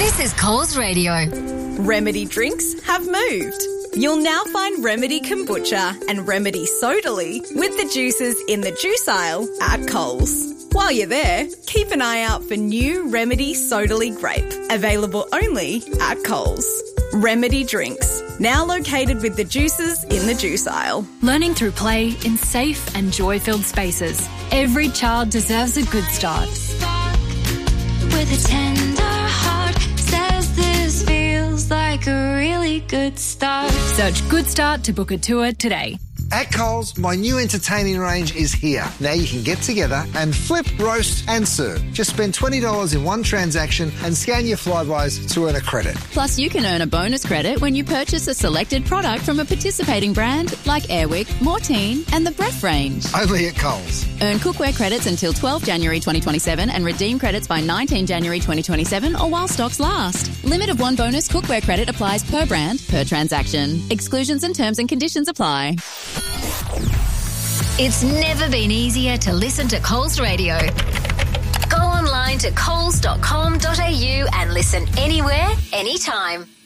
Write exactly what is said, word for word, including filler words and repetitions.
This is Coles Radio. Remedy drinks have moved. You'll now find Remedy Kombucha and Remedy Sodally with the juices in the juice aisle at Coles. While you're there, keep an eye out for new Remedy Sodally Grape, available only at Coles. Remedy drinks, now located with the juices in the juice aisle. Learning through play in safe and joy-filled spaces. Every child deserves a good start. With a tender heart, says this feels like a really good start. Search Good Start to book a tour today. At Coles, my new entertaining range is here. Now you can get together and flip, roast and serve. Just spend twenty dollars in one transaction and scan your Flybuys to earn a credit. Plus, you can earn a bonus credit when you purchase a selected product from a participating brand like Airwick, Mortein and the Bref range. Only at Coles. Earn cookware credits until twelfth January twenty twenty-seven and redeem credits by nineteenth January twenty twenty-seven or while stocks last. Limit of one bonus cookware credit applies per brand, per transaction. Exclusions and terms and conditions apply. It's never been easier to listen to Coles Radio. Go online to coles dot com dot a u and listen anywhere, anytime.